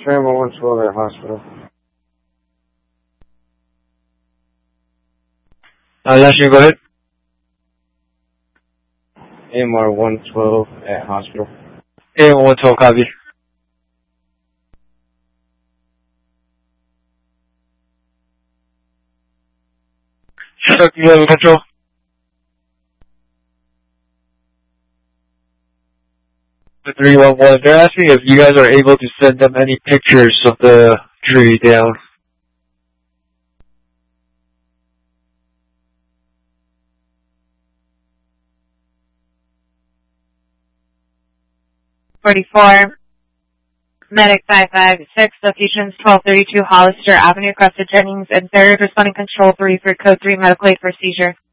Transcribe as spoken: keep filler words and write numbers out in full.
A M R one twelve at hospital. Uh, National, go ahead. A M R one twelve at hospital. A M R one twelve, copy. Truck level control. The three one one. They're asking if you guys are able to send them any pictures of the tree down. forty-four, Medic five five six, locations twelve thirty-two Hollister Avenue, Cresta Jennings, and third, responding control three for code three, medical aid for seizure.